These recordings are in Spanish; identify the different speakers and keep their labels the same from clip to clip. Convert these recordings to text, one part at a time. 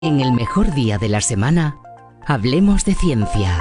Speaker 1: En el mejor día de la semana, hablemos de ciencia.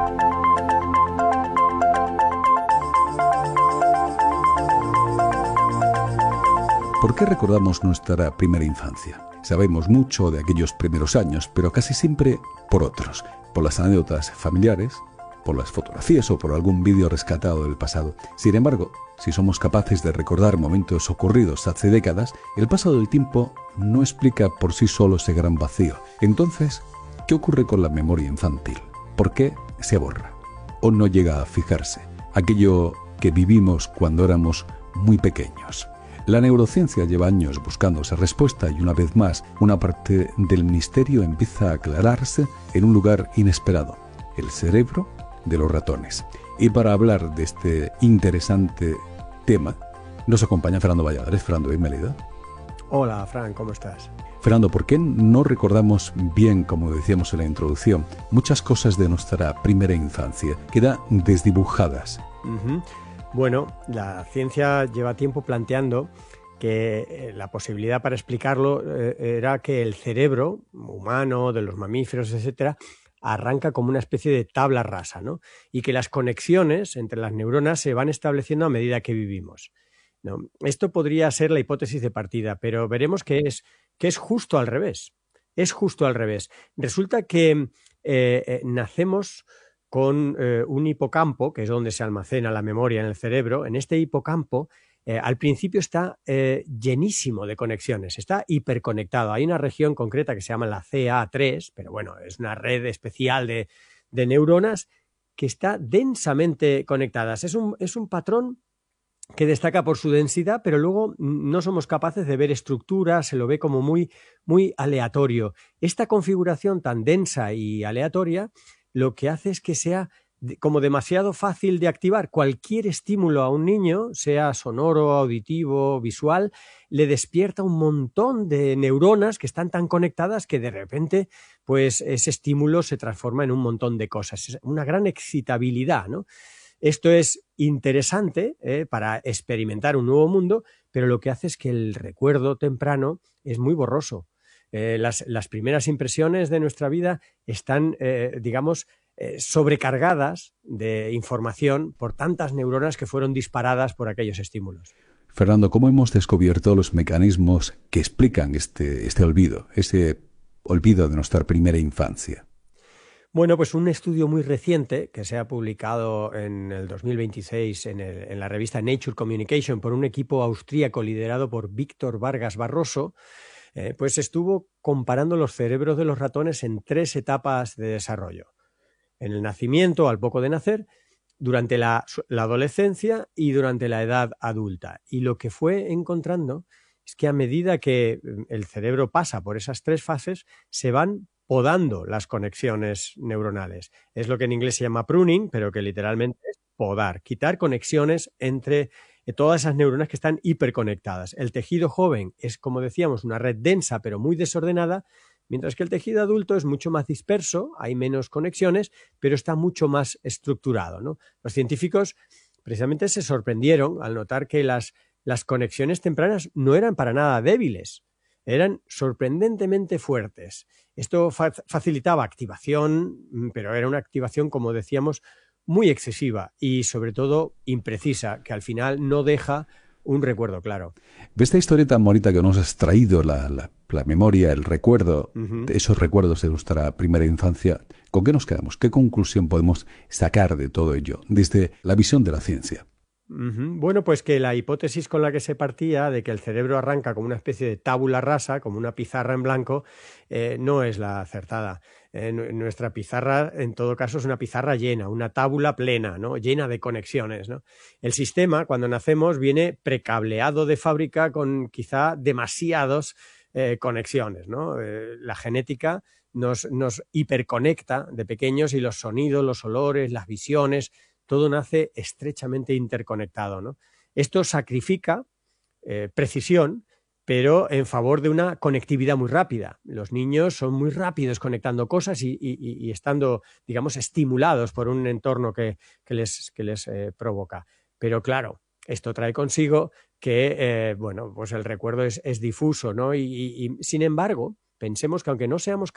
Speaker 2: ¿Por qué recordamos nuestra primera infancia? Sabemos mucho de aquellos primeros años, pero casi siempre por otros, por las anécdotas familiares, por las fotografías o por algún vídeo rescatado del pasado. Sin embargo, si somos capaces de recordar momentos ocurridos hace décadas, el paso del tiempo no explica por sí solo ese gran vacío. Entonces, ¿qué ocurre con la memoria infantil? ¿Por qué se borra? ¿O no llega a fijarse? Aquello que vivimos cuando éramos muy pequeños. La neurociencia lleva años buscando esa respuesta y una vez más, una parte del misterio empieza a aclararse en un lugar inesperado: el cerebro de los ratones. Y para hablar de este interesante tema, nos acompaña Fernando Valladares. Fernando, bienvenido.
Speaker 3: Hola, Fran, ¿cómo estás?
Speaker 2: Fernando, ¿por qué no recordamos bien, como decíamos en la introducción, muchas cosas de nuestra primera infancia? Quedan desdibujadas.
Speaker 3: Bueno, la ciencia lleva tiempo planteando que la posibilidad para explicarlo era que el cerebro humano, de los mamíferos, etcétera, arranca como una especie de tabla rasa, ¿no? Y que las conexiones entre las neuronas se van estableciendo a medida que vivimos, ¿no? Esto podría ser la hipótesis de partida, pero veremos que es justo al revés. Es justo al revés. Resulta que nacemos con un hipocampo, que es donde se almacena la memoria en el cerebro. En este hipocampo, al principio está llenísimo de conexiones, está hiperconectado. Hay una región concreta que se llama la CA3, pero bueno, es una red especial de neuronas que está densamente conectadas. Es un patrón que destaca por su densidad, pero luego no somos capaces de ver estructuras, se lo ve como muy, muy aleatorio. Esta configuración tan densa y aleatoria lo que hace es que sea como demasiado fácil de activar. Cualquier estímulo a un niño, sea sonoro, auditivo, visual, le despierta un montón de neuronas que están tan conectadas que de repente pues ese estímulo se transforma en un montón de cosas. Es una gran excitabilidad, ¿no? Esto es interesante para experimentar un nuevo mundo, pero lo que hace es que el recuerdo temprano es muy borroso. Las primeras impresiones de nuestra vida están, sobrecargadas de información por tantas neuronas que fueron disparadas por aquellos estímulos.
Speaker 2: Fernando, ¿cómo hemos descubierto los mecanismos que explican este olvido, ese olvido de nuestra primera infancia?
Speaker 3: Bueno, pues un estudio muy reciente que se ha publicado en el 2026 en la revista Nature Communication por un equipo austríaco liderado por Víctor Vargas Barroso, pues estuvo comparando los cerebros de los ratones en 3 etapas de desarrollo: en el nacimiento, al poco de nacer, durante la adolescencia y durante la edad adulta. Y lo que fue encontrando es que a medida que el cerebro pasa por esas 3 fases, se van podando las conexiones neuronales. Es lo que en inglés se llama pruning, pero que literalmente es podar, quitar conexiones entre todas esas neuronas que están hiperconectadas. El tejido joven es, como decíamos, una red densa pero muy desordenada, mientras que el tejido adulto es mucho más disperso, hay menos conexiones, pero está mucho más estructurado, ¿no? Los científicos precisamente se sorprendieron al notar que las conexiones tempranas no eran para nada débiles, eran sorprendentemente fuertes. Esto facilitaba activación, pero era una activación, como decíamos, muy excesiva y sobre todo imprecisa, que al final no deja un recuerdo claro.
Speaker 2: De esta historia tan bonita que nos has traído, la memoria, el recuerdo, de esos recuerdos de nuestra primera infancia, ¿con qué nos quedamos? ¿Qué conclusión podemos sacar de todo ello desde la visión de la ciencia?
Speaker 3: Bueno, pues que la hipótesis con la que se partía de que el cerebro arranca como una especie de tabula rasa, como una pizarra en blanco, no es la acertada. Nuestra pizarra, en todo caso, es una pizarra llena, una tábula plena, ¿no? Llena de conexiones, ¿no? El sistema, cuando nacemos, viene precableado de fábrica con quizá demasiadas conexiones, ¿no? La genética nos hiperconecta de pequeños y los sonidos, los olores, las visiones, todo nace estrechamente interconectado, ¿no? Esto sacrifica precisión, pero en favor de una conectividad muy rápida. Los niños son muy rápidos conectando cosas y estando, digamos, estimulados por un entorno que les provoca. Pero claro, esto trae consigo que, pues el recuerdo es difuso, ¿no? Y sin embargo, pensemos que aunque no seamos